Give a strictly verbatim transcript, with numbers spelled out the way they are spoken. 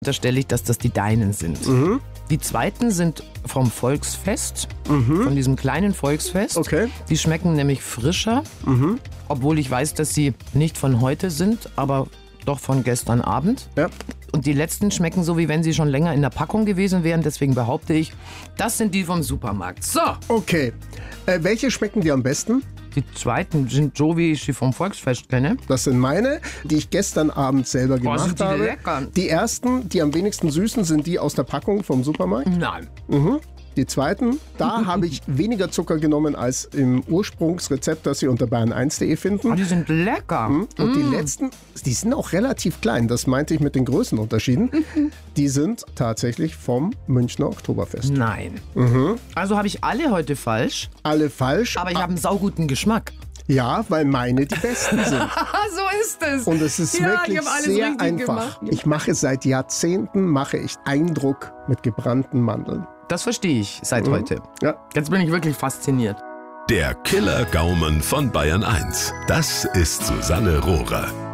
unterstelle ich, dass das die deinen sind. Mhm. Die zweiten sind vom Volksfest, Mhm. von diesem kleinen Volksfest. Okay. Die schmecken nämlich frischer, Mhm. obwohl ich weiß, dass sie nicht von heute sind, aber doch von gestern Abend. Ja. Und die letzten schmecken so, wie wenn sie schon länger in der Packung gewesen wären. Deswegen behaupte ich, das sind die vom Supermarkt. So, Okay. Äh, welche schmecken dir am besten? die zweiten sind so, wie ich sie vom Volksfest kenne. Das sind meine, die ich gestern Abend selber gemacht sind die habe. lecker. Die ersten, die am wenigsten süßen, sind die aus der Packung vom Supermarkt. Nein. Mhm. Die zweiten, da habe ich weniger Zucker genommen als im Ursprungsrezept, das Sie unter bayern eins punkt de Oh, finden. die sind lecker. Und die letzten, die sind auch relativ klein, das meinte ich mit den Größenunterschieden. Die sind tatsächlich vom Münchner Oktoberfest. Nein. Also habe ich alle heute falsch, Alle falsch, aber ich habe einen sauguten Geschmack. ja, weil meine die besten sind. So ist es. Und es ist Ja, wirklich ich hab alles sehr richtig einfach. gemacht. Ich mache seit Jahrzehnten mache ich Eindruck mit gebrannten Mandeln. Das verstehe ich seit heute. Ja. Jetzt bin ich wirklich fasziniert. Der Killer-Gaumen von Bayern eins. Das ist Susanne Rohrer.